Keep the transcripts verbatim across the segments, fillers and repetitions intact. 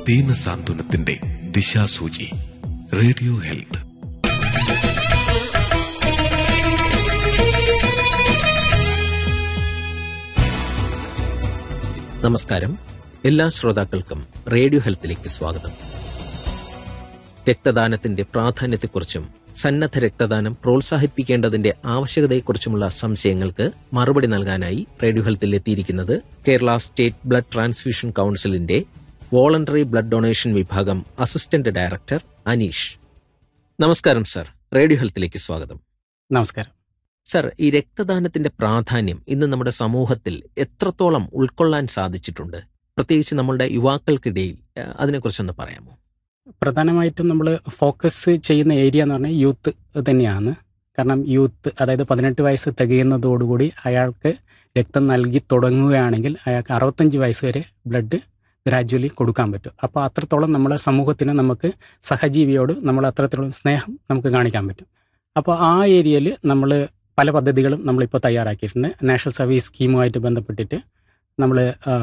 ദീനസാന്ത്വനത്തിന്റെ ദിശാസൂചി. Radio health. നമസ്കാരം. എല്ലാ ശ്രോതാക്കൾക്കും റേഡിയോ ഹെൽത്തിലേക്ക് സ്വാഗതം. രക്തദാനത്തിന്റെ പ്രാധാന്യത്തെക്കുറിച്ചും സന്നദ്ധ രക്തദാനം പ്രോത്സാഹിപ്പിക്കേണ്ടതിന്റെ ആവശ്യകതയെക്കുറിച്ചുമുള്ള സംശയങ്ങൾക്ക് മറുപടി നൽകാനായി റേഡിയോ ഹെൽത്തിൽ എത്തിയിരിക്കുന്നത് കേരള സ്റ്റേറ്റ് ബ്ലഡ് ട്രാൻസ്ഫ്യൂഷൻ കൌൺസിലിന്റെ വോളണ്ടറി ബ്ലഡ് ഡൊണേഷൻ വിഭാഗം അസിസ്റ്റന്റ് ഡയറക്ടർ അനീഷ്. നമസ്കാരം സർ, റേഡിയോ ഹെൽത്തിലേക്ക് സ്വാഗതം. നമസ്കാരം സർ, ഈ രക്തദാനത്തിന്റെ പ്രാധാന്യം ഇന്ന് നമ്മുടെ സമൂഹത്തിൽ എത്രത്തോളം ഉൾക്കൊള്ളാൻ സാധിച്ചിട്ടുണ്ട്, പ്രത്യേകിച്ച് നമ്മളുടെ യുവാക്കൾക്കിടയിൽ? അതിനെക്കുറിച്ചൊന്ന് പറയാമോ? പ്രധാനമായിട്ടും നമ്മൾ ഫോക്കസ് ചെയ്യുന്ന ഏരിയ എന്ന് പറഞ്ഞാൽ യൂത്ത് തന്നെയാണ്. കാരണം യൂത്ത്, അതായത് പതിനെട്ട് വയസ്സ് തികയുന്നതോടുകൂടി അയാൾക്ക് രക്തം നൽകി തുടങ്ങുകയാണെങ്കിൽ അയാൾക്ക് അറുപത്തഞ്ച് വയസ്സ് വരെ ബ്ലഡ് ഗ്രാജ്വലി കൊടുക്കാൻ പറ്റും. അപ്പോൾ അത്രത്തോളം നമ്മളെ സമൂഹത്തിന് നമുക്ക് സഹജീവിയോട് നമ്മൾ അത്രത്തോളം സ്നേഹം നമുക്ക് കാണിക്കാൻ പറ്റും. അപ്പോൾ ആ ഏരിയയിൽ നമ്മൾ പല പദ്ധതികളും നമ്മളിപ്പോൾ തയ്യാറാക്കിയിട്ടുണ്ട്. നാഷണൽ സർവീസ് സ്കീമുമായിട്ട് ബന്ധപ്പെട്ടിട്ട് നമ്മൾ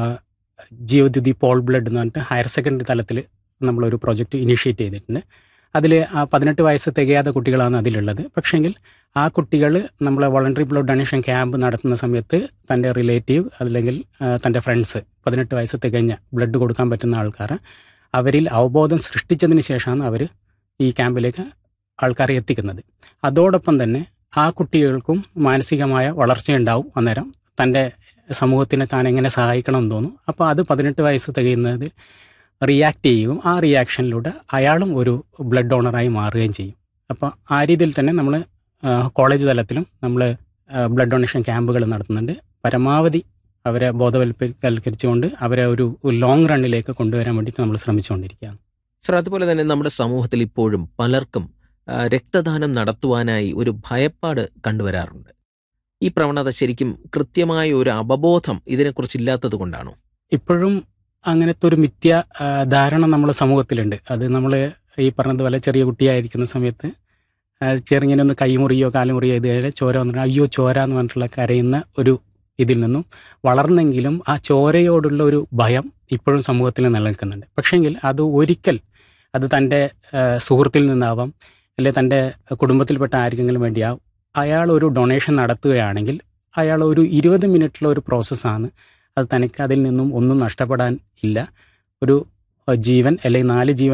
ജീവദ്യുതി പോൾ ബ്ലഡ് എന്ന് പറഞ്ഞിട്ട് ഹയർ സെക്കൻഡറി തലത്തിൽ നമ്മളൊരു പ്രോജക്റ്റ് ഇനീഷ്യേറ്റ് ചെയ്തിട്ടുണ്ട്. അതിൽ ആ പതിനെട്ട് വയസ്സ് തികയാത്ത കുട്ടികളാണ് അതിലുള്ളത്. പക്ഷേങ്കിൽ ആ കുട്ടികൾ നമ്മളെ വോളണ്ടറി ബ്ലഡ് ഡൊണേഷൻ ക്യാമ്പ് നടത്തുന്ന സമയത്ത് തൻ്റെ റിലേറ്റീവ് അല്ലെങ്കിൽ തൻ്റെ ഫ്രണ്ട്സ് പതിനെട്ട് വയസ്സ് തികഞ്ഞ ബ്ലഡ് കൊടുക്കാൻ പറ്റുന്ന ആൾക്കാർ അവരിൽ അവബോധം സൃഷ്ടിച്ചതിന് ശേഷമാണ് അവർ ഈ ക്യാമ്പിലേക്ക് ആൾക്കാരെ എത്തിക്കുന്നത്. അതോടൊപ്പം തന്നെ ആ കുട്ടികൾക്കും മാനസികമായ വളർച്ചയുണ്ടാവും. അന്നേരം തൻ്റെ സമൂഹത്തിനെ താൻ എങ്ങനെ സഹായിക്കണം എന്ന് തോന്നും. അപ്പോൾ അത് പതിനെട്ട് വയസ്സ് തികയുന്നതിൽ റിയാക്ട് ചെയ്യുകയും ആ റിയാക്ഷനിലൂടെ അയാളും ഒരു ബ്ലഡ് ഡോണറായി മാറുകയും ചെയ്യും. അപ്പോൾ ആ രീതിയിൽ തന്നെ നമ്മൾ കോളേജ് തലത്തിലും നമ്മൾ ബ്ലഡ് ഡൊണേഷൻ ക്യാമ്പുകൾ നടത്തുന്നുണ്ട്. പരമാവധി അവരെ ബോധവൽക്കരിച്ചുകൊണ്ട് അവരെ ഒരു ലോങ് റണ്ണിലേക്ക് കൊണ്ടുവരാൻ വേണ്ടിയിട്ട് നമ്മൾ ശ്രമിച്ചുകൊണ്ടിരിക്കുകയാണ്. സർ, അതുപോലെ തന്നെ നമ്മുടെ സമൂഹത്തിൽ ഇപ്പോഴും പലർക്കും രക്തദാനം നടത്തുവാനായി ഒരു ഭയപ്പാട് കണ്ടുവരാറുണ്ട്. ഈ പ്രവണത ശരിക്കും കൃത്യമായ ഒരു അവബോധം ഇതിനെക്കുറിച്ച് ഇല്ലാത്തത് കൊണ്ടാണോ? ഇപ്പോഴും അങ്ങനത്തെ ഒരു മിഥ്യ ധാരണ നമ്മുടെ സമൂഹത്തിലുണ്ട്. അത് നമ്മൾ ഈ പറഞ്ഞതുപോലെ ചെറിയ കുട്ടിയായിരിക്കുന്ന സമയത്ത് ചെറുങ്ങനെ ഒന്ന് കൈമുറിയോ കാലുമുറിയോ ഇതുവരെ ചോര വന്നിട്ട് അയ്യോ ചോര എന്ന് പറഞ്ഞിട്ടുള്ള കരയുന്ന ഒരു ഇതിൽ നിന്നും വളർന്നെങ്കിലും ആ ചോരയോടുള്ള ഒരു ഭയം ഇപ്പോഴും സമൂഹത്തിൽ നിലനിൽക്കുന്നുണ്ട്. പക്ഷേങ്കിൽ അത് ഒരിക്കൽ അത് തൻ്റെ സുഹൃത്തിൽ നിന്നാവാം, അല്ലെങ്കിൽ തൻ്റെ കുടുംബത്തിൽപ്പെട്ട ആർക്കെങ്കിലും വേണ്ടിയാവും, അയാൾ ഒരു ഡൊണേഷൻ നടത്തുകയാണെങ്കിൽ അയാൾ ഒരു ഇരുപത് മിനിറ്റുള്ള ഒരു പ്രോസസ്സാണ്. അത് തനിക്ക് അതിൽ നിന്നും ഒന്നും നഷ്ടപ്പെടാൻ ഇല്ല. ഒരു ജീവൻ അല്ലെങ്കിൽ നാല് ജീവൻ